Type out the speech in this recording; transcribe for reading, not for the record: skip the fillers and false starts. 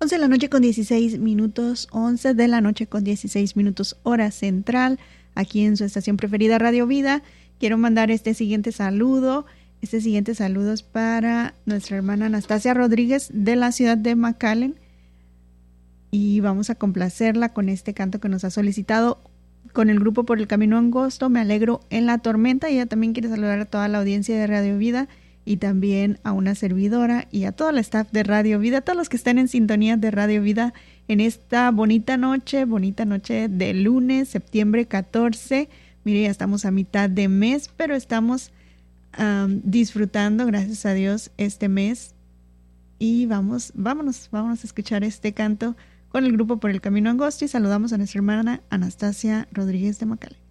11 de la noche con 16 minutos, 11 de la noche con 16 minutos, hora central, aquí en su estación preferida Radio Vida. Quiero mandar este siguiente saludo. Este siguiente saludo es para nuestra hermana Anastasia Rodríguez de la ciudad de McAllen. Y vamos a complacerla con este canto que nos ha solicitado con el grupo Por el Camino Angosto. Me alegro en la tormenta. Y ella también quiere saludar a toda la audiencia de Radio Vida y también a una servidora y a todo el staff de Radio Vida, a todos los que están en sintonía de Radio Vida en esta bonita noche de lunes, septiembre 14. Mire, ya estamos a mitad de mes, pero estamos disfrutando, gracias a Dios, este mes. Y vámonos a escuchar este canto con el grupo Por el Camino Angosto y saludamos a nuestra hermana Anastasia Rodríguez de McAllen.